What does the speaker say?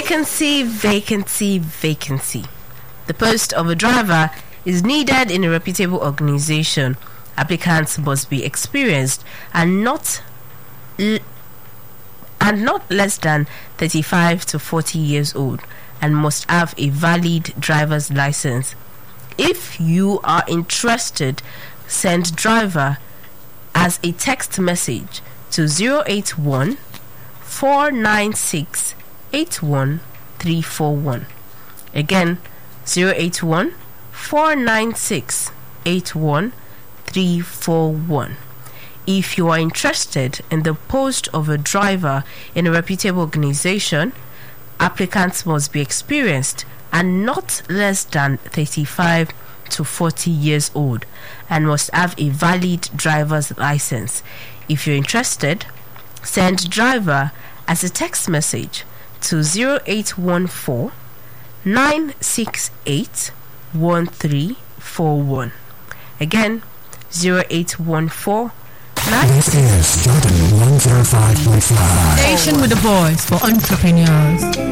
Vacancy, vacancy, vacancy. The post of a driver is needed in a reputable organization. Applicants must be experienced and not less than 35 to 40 years old, and must have a valid driver's license. If you are interested, send driver as a text message to 081 496 81341. Again, 081 496 81341. If you are interested in the post of a driver in a reputable organization, applicants must be experienced and not less than 35 to 40 years old, and must have a valid driver's license. If you're interested, send driver as a text message to 0814 968 1341. Again, 0814. This is Jordan 105.5. Station with a voice for entrepreneurs.